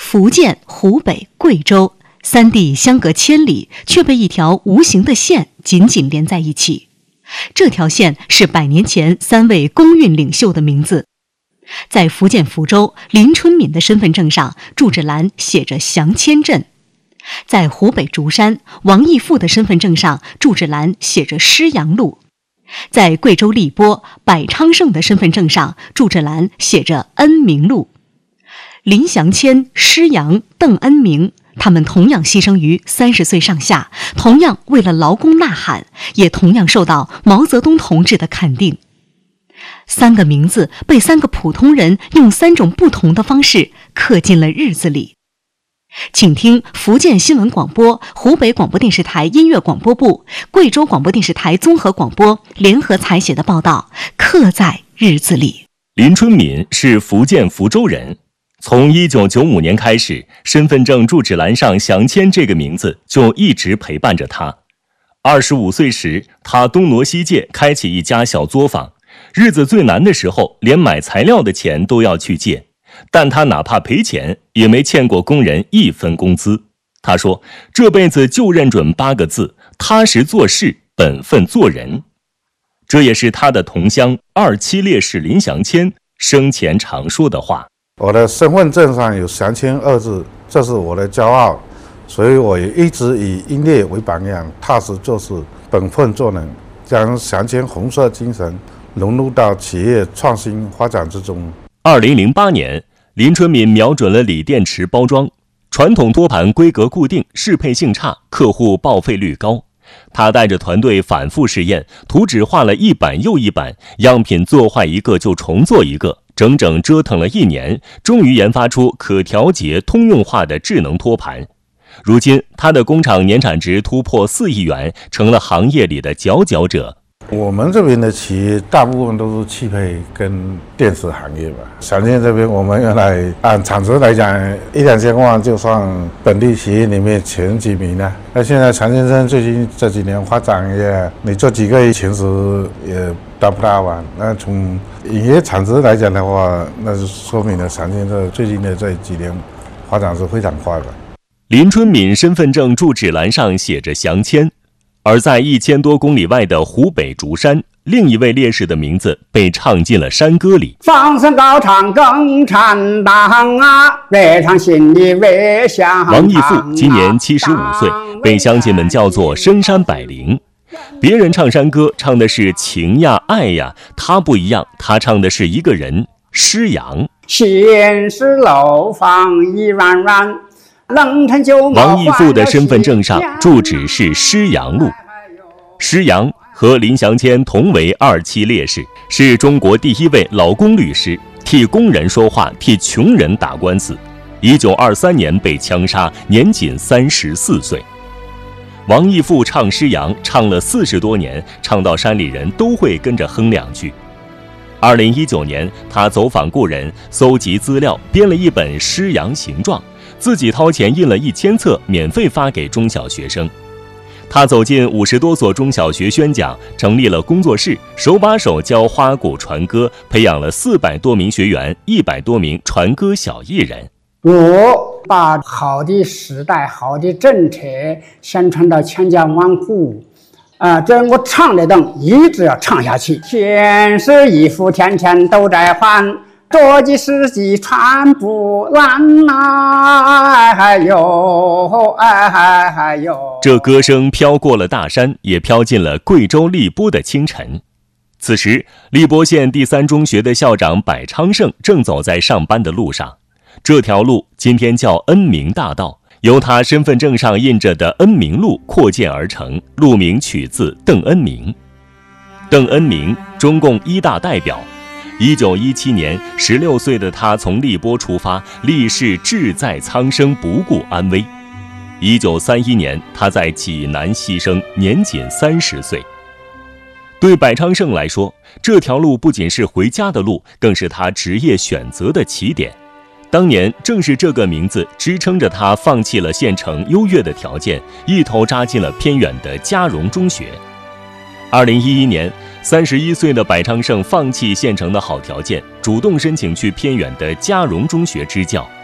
福建、湖北、贵州三地相隔千里，却被一条无形的线紧紧连在一起。这条线是100年前3位公运领袖的名字。在福建福州，林春敏的身份证上住址栏写着祥谦镇；在湖北竹山，王义富的身份证上住址栏写着施阳路；在贵州荔波，柏昌胜的身份证上住址栏写着恩明路。林祥谦、施阳、邓恩明，他们同样牺牲于30岁上下，同样为了劳工呐喊，也同样受到毛泽东同志的肯定。3个名字被3个普通人用3种不同的方式刻进了日子里。请听福建新闻广播、湖北广播电视台音乐广播部、贵州广播电视台综合广播联合采写的报道，刻在日子里。 林春敏是福建福州人，从1995年开始，身份证住址栏上祥谦这个名字就一直陪伴着他。25岁时，他东挪西借，开启一家小作坊，日子最难的时候，连买材料的钱都要去借，但他哪怕赔钱，也没欠过工人1分工资。他说，这辈子就认准8个字：踏实做事，本分做人。这也是他的同乡27烈士林祥谦生前常说的话。 我的身份证上有祥谦2字，这是我的骄傲，所以我也一直以英烈为榜样，踏实做事，本分做人，将祥谦红色精神融入到企业创新发展之中。 2008年，林春敏瞄准了锂电池包装，传统托盘规格固定，适配性差，客户报废率高。他带着团队反复试验，图纸画了1版又1版，样品做坏一个就重做一个，整整折腾了1年，终于研发出可调节通用化的智能托盘。如今他的工厂年产值突破4亿元，成了行业里的佼佼者。 我们这边的企业大部分都是汽配跟电子行业吧。祥谦这边我们原来按产值来讲，1-2千万就算本地企业里面前几名了。那现在祥谦镇最近这几年发展也，你做几个月前10也达不到啊。那从营业产值来讲的话，那就说明了祥谦镇最近的这几年发展是非常快的。 林春敏身份证住址栏上写着祥谦。而在1000多公里外的湖北竹山，另一位烈士的名字被唱进了山歌里。 放声高唱共产党啊，别唱心里为乡党啊。 王义富今年75岁，被乡亲们叫做深山百灵。别人唱山歌唱的是情呀爱呀，他不一样，他唱的是一个人，施阳。 心是楼房一软软，冷晨就王义富的身份证上住址是施阳路。施阳和林祥谦同为27烈士，是中国第1位劳工律师，替工人说话，替穷人打官司。1923年被枪杀，年仅34岁。王义富唱施阳唱了40多年，唱到山里人都会跟着哼2句。2019年，他走访故人，搜集资料，编了一本《施阳形状》，自己掏钱印了1000册，免费发给中小学生。他走进50多所中小学宣讲，成立了工作室，手把手教花鼓传歌，培养了400多名学员，100多名传歌小艺人。 我把好的时代、好的政策宣传到千家万户，这我唱的灯一直要唱下去。天是衣服天天都在换，着急时机穿不烂呐，哎呦哎呦。 这歌声飘过了大山，也飘进了贵州荔波的清晨。此时，荔波县第3中学的校长柏昌胜正走在上班的路上。这条路今天叫恩明大道，由他身份证上印着的恩明路扩建而成，路名取自邓恩明。邓恩明，中共1大代表。1917年，16岁的他从荔波出发，立誓志在苍生，不顾安危。1931年，他在济南牺牲，年仅30岁。对柏昌胜来说，这条路不仅是回家的路，更是他职业选择的起点。当年正是这个名字支撑着他放弃了县城优越的条件，一头扎进了偏远的嘉荣中学。2011年，31岁的柏昌胜放弃县城的好条件，主动申请去偏远的嘉荣中学支教。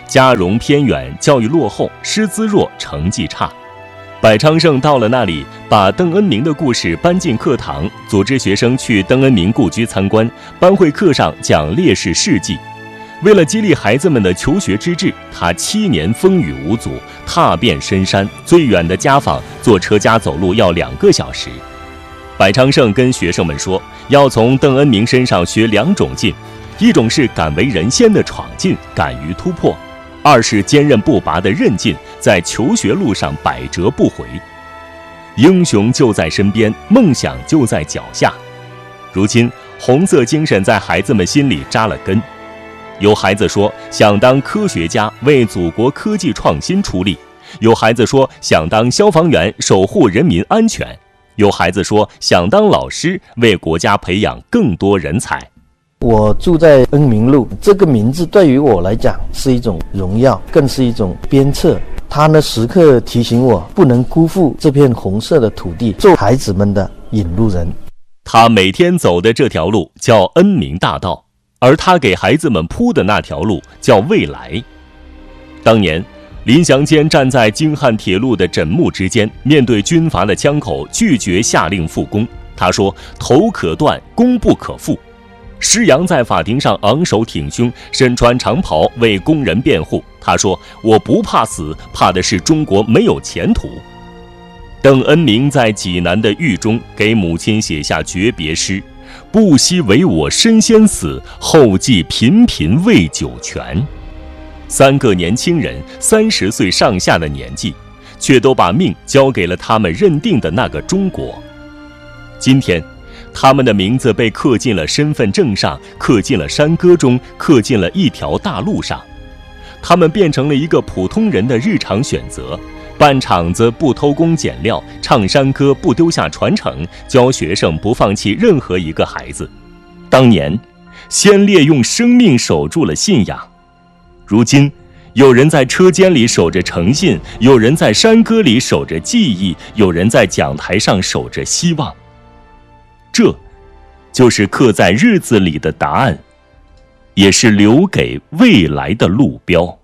家荣偏远，教育落后，师资弱，成绩差。柏昌胜到了那里，把邓恩铭的故事搬进课堂，组织学生去邓恩铭故居参观，班会课上讲烈士事迹。为了激励孩子们的求学之志，他7年风雨无阻，踏遍深山，最远的家访坐车加走路要2个小时。柏昌胜跟学生们说，要从邓恩铭身上学2种劲，一种是敢为人先的闯劲，敢于突破；二是坚韧不拔的韧劲，在求学路上百折不回。英雄就在身边，梦想就在脚下。如今，红色精神在孩子们心里扎了根。有孩子说想当科学家，为祖国科技创新出力；有孩子说想当消防员，守护人民安全；有孩子说想当老师，为国家培养更多人才。 我住在恩铭路，这个名字对于我来讲是一种荣耀，更是一种鞭策。它呢，时刻提醒我不能辜负这片红色的土地，做孩子们的引路人。 他每天走的这条路叫恩铭大道，而他给孩子们铺的那条路叫未来。当年，林祥坚站在京汉铁路的枕木之间，面对军阀的枪口，拒绝下令复工。他说：“头可断，功不可复。”施洋在法庭上昂首挺胸，身穿长袍为工人辩护。他说：“我不怕死，怕的是中国没有前途。”邓恩铭在济南的狱中给母亲写下诀别诗：“不惜为我身先死，后继频频为九泉。”3个年轻人，30岁上下的年纪，却都把命交给了他们认定的那个中国。今天，他们的名字被刻进了身份证上，刻进了山歌中，刻进了一条大路上。他们变成了一个普通人的日常选择：办厂子不偷工减料，唱山歌不丢下传承，教学生不放弃任何一个孩子。当年，先烈用生命守住了信仰。如今，有人在车间里守着诚信，有人在山歌里守着记忆，有人在讲台上守着希望。这，就是刻在日子里的答案，也是留给未来的路标。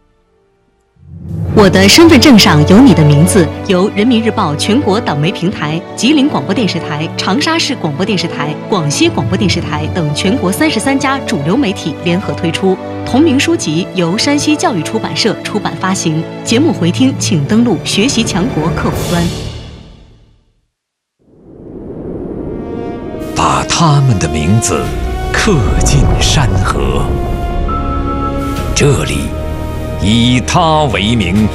我的身份证上有你的名字，由人民日报全国党媒平台、吉林广播电视台、长沙市广播电视台、广西广播电视台等全国33家主流媒体联合推出。同名书籍由山西教育出版社出版发行。节目回听请登录学习强国客户端。 把他们的名字刻进山河，这里以他为名。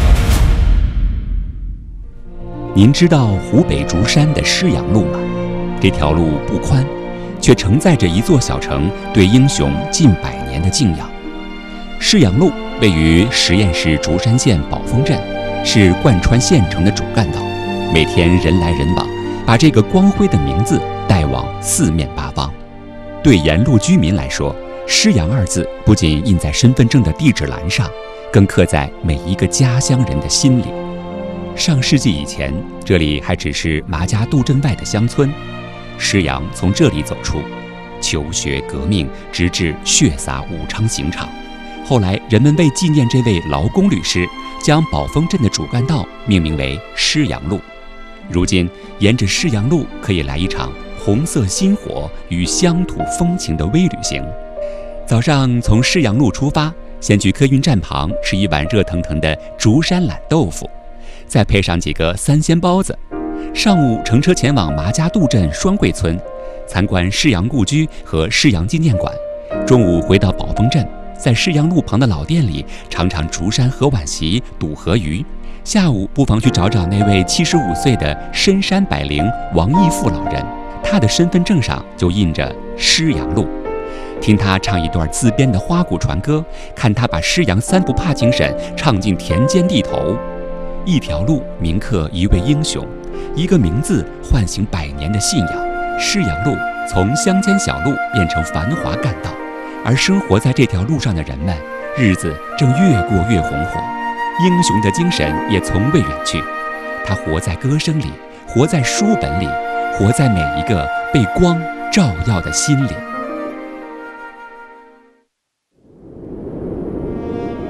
您知道湖北竹山的施阳路吗？这条路不宽，却承载着一座小城对英雄近100年的敬仰。施阳路位于十堰市竹山县宝丰镇，是贯穿县城的主干道，每天人来人往，把这个光辉的名字带往4面8方。对沿路居民来说，施阳2字不仅印在身份证的地址栏上，更刻在每一个家乡人的心里。上世纪以前，这里还只是麻家渡镇外的乡村，施阳从这里走出，求学革命，直至血洒武昌刑场。后来人们为纪念这位劳工律师，将宝丰镇的主干道命名为施阳路。如今沿着施阳路可以来一场红色心火与乡土风情的微旅行。早上从施阳路出发，先去客运站旁吃一碗热腾腾的竹山懒豆腐，再配上几个3鲜包子。上午乘车前往麻家渡镇双桂村，参观施阳故居和施阳纪念馆。中午回到宝丰镇，在施阳路旁的老店里尝尝竹山河碗席、肚河鱼。下午不妨去找找那位75岁的深山百灵王义富老人，他的身份证上就印着施阳路。听他唱一段自编的花鼓传歌，看他把施阳3不怕精神唱进田间地头。一条路铭刻一位英雄，一个名字唤醒100年的信仰。施阳路从乡间小路变成繁华干道，而生活在这条路上的人们，日子正越过越红火。英雄的精神也从未远去，他活在歌声里，活在书本里，活在每一个被光照耀的心里。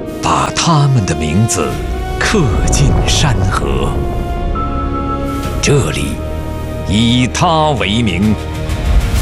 把他们的名字刻进山河。这里以他为名，